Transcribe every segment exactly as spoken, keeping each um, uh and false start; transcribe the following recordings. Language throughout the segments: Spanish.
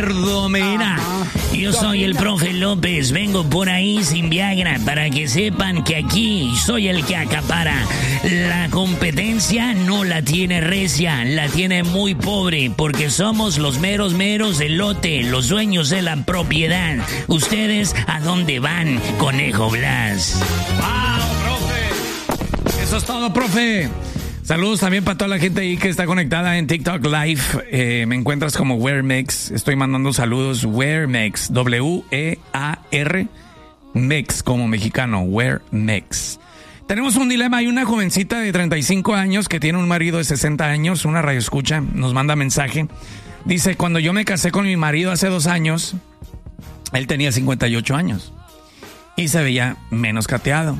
Mira, yo soy el profe López, vengo por ahí sin Viagra para que sepan que aquí soy el que acapara. La competencia no la tiene recia, la tiene muy pobre porque somos los meros meros del lote, los dueños de la propiedad. ¿Ustedes a dónde van, Conejo Blas? ¡Wow, profe! Eso es todo, profe. Saludos también para toda la gente ahí que está conectada en TikTok Live. Eh, me encuentras como WearMex. Estoy mandando saludos. WearMex. W E A R Mex como mexicano. WearMex. Tenemos un dilema. Hay una jovencita de treinta y cinco años que tiene un marido de sesenta años. Una radioescucha nos manda mensaje. Dice, cuando yo me casé con mi marido hace dos años, él tenía cincuenta y ocho años y se veía menos cateado.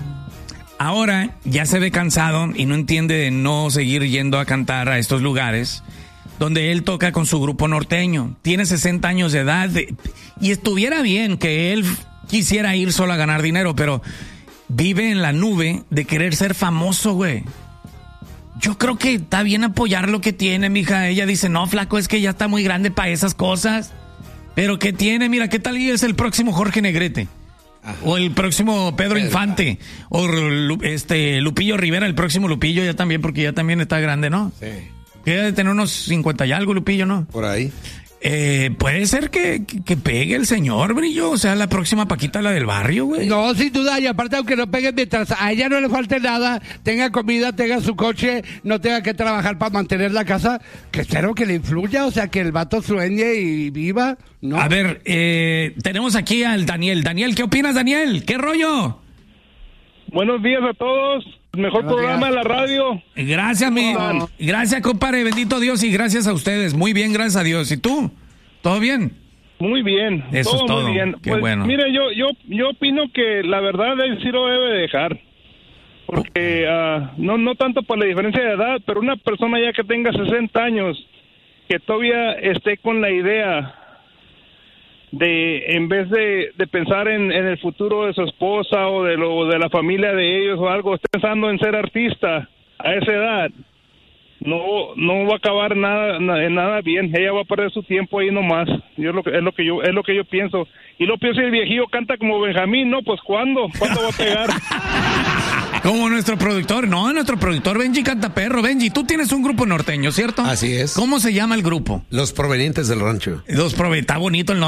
Ahora ya se ve cansado y no entiende de no seguir yendo a cantar a estos lugares donde él toca con su grupo norteño. Tiene sesenta años de edad de, y estuviera bien que él quisiera ir solo a ganar dinero, pero vive en la nube de querer ser famoso, güey. Yo creo que está bien apoyar lo que tiene, mija. Ella dice, no, flaco, es que ya está muy grande para esas cosas. Pero ¿qué tiene? Mira, ¿qué tal y es el próximo Jorge Negrete? Ajá. O el próximo Pedro, Pedro Infante, o este Lupillo Rivera, el próximo Lupillo ya también, porque ya también está grande, ¿no? Sí. Que debe tener unos cincuenta y algo, Lupillo, ¿no? Por ahí. Eh, puede ser que, que, que pegue el señor, Brillo, o sea, la próxima Paquita, la del barrio, güey. No, sin duda, y aparte, aunque no pegue, mientras a ella no le falte nada, tenga comida, tenga su coche, no tenga que trabajar para mantener la casa, que espero que le influya, o sea, que el vato sueñe y viva, ¿no? A ver, eh, tenemos aquí al Daniel. Daniel, ¿qué opinas, Daniel? ¿Qué rollo? Buenos días a todos. Mejor Buenos programa días. De la radio. Gracias, mi. No. Gracias, compadre. Bendito Dios y gracias a ustedes. Muy bien, gracias a Dios. ¿Y tú? ¿Todo bien? Muy bien. Eso todo es todo. Muy bien. Qué pues, bueno. Mire, yo, yo, yo opino que la verdad él sí lo debe dejar. Porque uh, no, no tanto por la diferencia de edad, pero una persona ya que tenga sesenta años, que todavía esté con la idea de, en vez de, de pensar en, en el futuro de su esposa o de lo de la familia de ellos o algo, esté pensando en ser artista a esa edad, no no va a acabar nada en nada bien. Ella va a perder su tiempo ahí nomás. Yo es lo que es lo que yo es lo que yo pienso. Y lo pienso, el viejillo canta como Benjamín, ¿no? Pues ¿cuándo? ¿Cuándo va a pegar? Como nuestro productor, no, nuestro productor Benji canta perro. Benji, tú tienes un grupo norteño, ¿cierto? Así es. ¿Cómo se llama el grupo? Los Provenientes del Rancho. Los Provenientes, está bonito el nombre.